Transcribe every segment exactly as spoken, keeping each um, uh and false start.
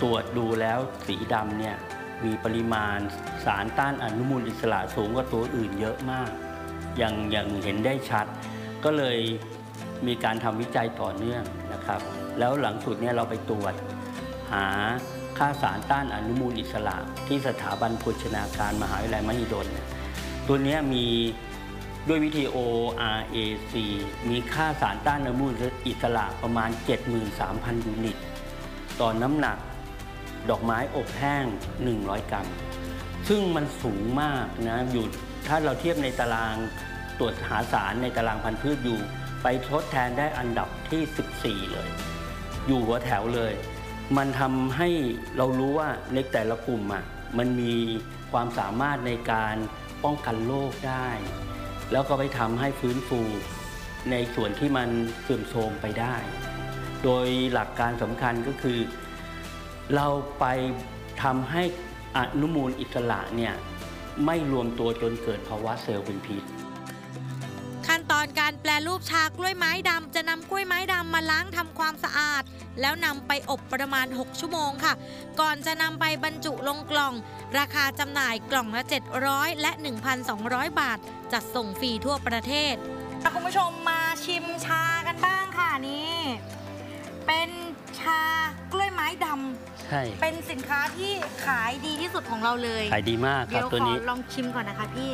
ตรวจดูแล้วสีดำเนี่ยมีปริมาณสารต้านอนุมูลอิสระสูงกว่าตัวอื่นเยอะมากอย่างอย่างเห็นได้ชัดก็เลยมีการทำวิจัยต่อเนื่องนะครับแล้วหลังสุดเนี่ยเราไปตรวจหาค่าสารต้านอนุมูลอิสระที่สถาบันโภชนาการมหาวิทยาลัยมหิดลตัวนี้มีด้วยวิธี โอ อาร์ เอ ซี มีค่าสารต้านอนุมูลอิสระประมาณ เจ็ดหมื่นสามพัน ยูนิตต่อน้ำหนักดอกไม้อบแห้งหนึ่งร้อยกรัมซึ่งมันสูงมากนะอยู่ถ้าเราเทียบในตารางตรวจหาสารในตารางพันธุ์พืชอยู่ไปทดแทนได้อันดับที่สิบสี่เลยอยู่หัวแถวเลยมันทำให้เรารู้ว่าในแต่ละกลุ่มอ่ะมันมีความสามารถในการป้องกันโรคได้แล้วก็ไปทำให้ฟื้นฟูในส่วนที่มันเสื่อมโทรมไปได้โดยหลักการสำคัญก็คือเราไปทำให้อนุมูลอิสระเนี่ยไม่รวมตัวจนเกิดภาวะเซลล์เป็นพิษขั้นตอนการแปรรูปชากล้วยไม้ดำจะนำกล้วยไม้ดำมาล้างทำความสะอาดแล้วนำไปอบประมาณหกชั่วโมงค่ะก่อนจะนำไปบรรจุลงกล่องราคาจำหน่ายกล่องละเจ็ดร้อยและ หนึ่งพันสองร้อย บาทจัดส่งฟรีทั่วประเทศคุณผู้ชมมาชิมชากันบ้างค่ะนี่เป็นชากล้วยไม้ดำใช่เป็นสินค้าที่ขายดีที่สุดของเราเลยขายดีมากครับตัวนี้เดี๋ยวขอลองชิมก่อนนะคะพี่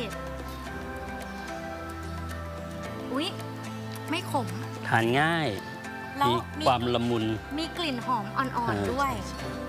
อุ๊ยไม่ขมทานง่ายมีความละมุนมีกลิ่นหอมอ่อนๆด้วย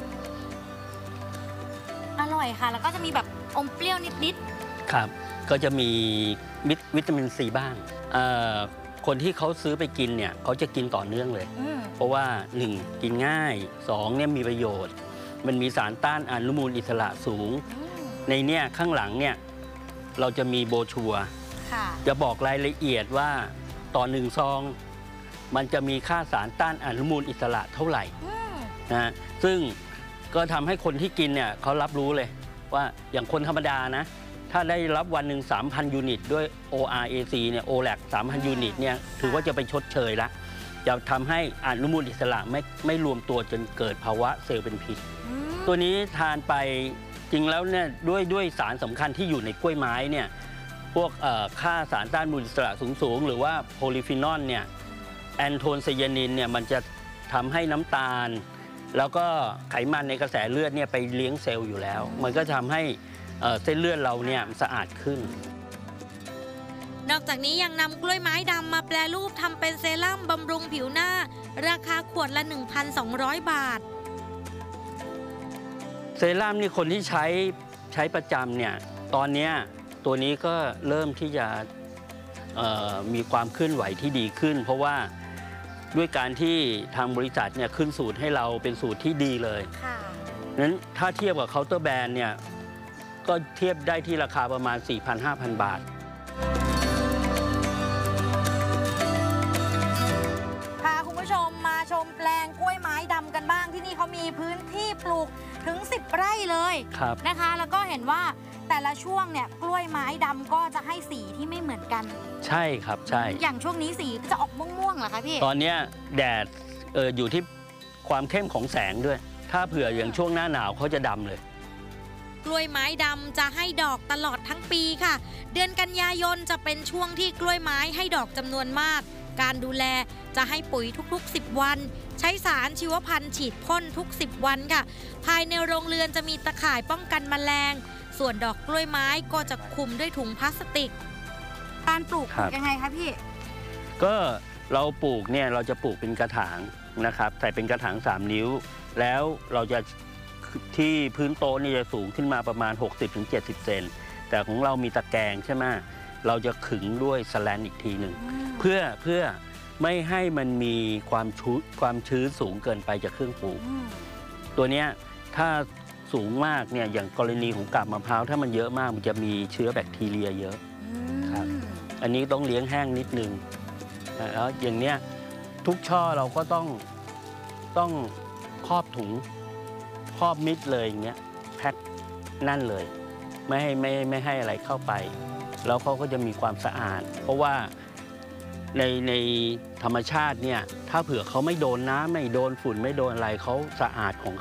อร่อยค่ะแล้วก็จะมีแบบอมเปรี้ยวนิดๆครับก็จะมีวิตามินซีบ้างคนที่เขาซื้อไปกินเนี่ยเขาจะกินต่อเนื่องเลยเพราะว่าหนึ่งกินง่ายสองเนี่ยมีประโยชน์มันมีสารต้านอนุมูลอิสระสูงในเนี่ยข้างหลังเนี่ยเราจะมีโบรชัวร์จะบอกรายละเอียดว่าต่อหนึ่งซองมันจะมีค่าสารต้านอนุมูลอิสระเท่าไหร่นะซึ่งก็ทำให้คนที่กินเนี่ยเขารับรู้เลยว่าอย่างคนธรรมดานะถ้าได้รับวันหนึ่ง สามพัน ยูนิตด้วย โอ อาร์ เอ ซี เนี่ย โอ แแลก สามพัน ยูนิตเนี่ยถือว่าจะไปชดเชยละจะทำให้อนุมูลอิสระไม่ไม่รวมตัวจนเกิดภาวะเซลล์เป็นพิษตัวนี้ทานไปจริงแล้วเนี่ยด้วยด้วยสารสำคัญที่อยู่ในกล้วยไม้เนี่ยพวกค่าสารต้านอนุมูลอิสระสูงๆหรือว่าโพลีฟีนอลเนี่ยแอนโทนไซยานินเนี่ยมันจะทำให้น้ำตาลแล้วก็ไขมันในกระแสเลือดเนี่ยไปเลี้ยงเซลล์อยู่แล้วมันก็ทำให้เส้นเลือดเราเนี่ยสะอาดขึ้นนอกจากนี้ยังนำกล้วยไม้ดำมาแปรรูปทำเป็นเซรั่มบำรุงผิวหน้าราคาขวดละ หนึ่งพันสองร้อย บาทเซรั่มนี่คนที่ใช้ใช้ประจำเนี่ยตอนนี้ตัวนี้ก็เริ่มที่จะมีความเคลื่อนไหวที่ดีขึ้นเพราะว่าด้วยการที่ทางบริษัทเนี่ยขึ้นสูตรให้เราเป็นสูตรที่ดีเลยนั้นถ้าเทียบกับเคาน์เตอร์แบรนด์เนี่ยก็เทียบได้ที่ราคาประมาณ สี่พันห้าพัน บาทพาคุณผู้ชมมาชมแปลงกล้วยไม้ดำกันบ้างที่นี่เขามีพื้นที่ปลูกถึงสิบไร่เลยนะคะแล้วก็เห็นว่าแต่ละช่วงเนี่ยกล้วยไม้ดำก็จะให้สีที่ไม่เหมือนกันใช่ครับใช่อย่างช่วงนี้สีจะออกม่วงๆเหรอคะพี่ตอนนี้แดดเอออยู่ที่ความเข้มของแสงด้วยถ้าเผื่ออย่างช่วงหน้าหนาวเขาจะดำเลยกล้วยไม้ดำจะให้ดอกตลอดทั้งปีค่ะเดือนกันยายนจะเป็นช่วงที่กล้วยไม้ให้ดอกจำนวนมากการดูแลจะให้ปุ๋ยทุกๆสิบวันใช้สารชีวพันธุ์ฉีดพ่นทุกสิบวันค่ะภายในโรงเรือนจะมีตะข่ายป้องกันแมลงส่วนดอกกล้วยไม้ก็จะคลุมด้วยถุงพลาสติกการปลูกยังไงคะพี่ก็เราปลูกเนี่ยเราจะปลูกเป็นกระถางนะครับใส่เป็นกระถางสามนิ้วแล้วเราจะที่พื้นโต๊ะนี่จะสูงขึ้นมาประมาณ หกสิบถึงเจ็ดสิบ เซนแต่ของเรามีตะแกรงใช่ไหมเราจะขึงด้วยสแลนอีกทีหนึ่งเพื่อเพื่อไม่ให้มันมีความชื้นความชื้นสูงเกินไปจากเครื่องปลูกตัวเนี้ยถ้าสูงมากเนี่ยอย่างกรณีของกาบมะพร้าวถ้ามันเยอะมากมันจะมีเชื้อแบคทีเรียเยอะครับอันนี้ต้องเลี้ยงแห้งนิดนึงแล้วอย่างเนี้ยทุกช่อเราก็ต้องต้องครอบถุงครอบมิดเลยอย่างเงี้ยแพ็คนั่นเลยไม่ให้ไม่ไม่ให้อะไรเข้าไปแล้วเขาก็จะมีความสะอาดเพราะว่าในในธรรมชาติเนี่ยถ้าเผื่อเขาไม่โดนน้ำไม่โดนฝุ่นไม่โดนอะไรเขาสะอาดของ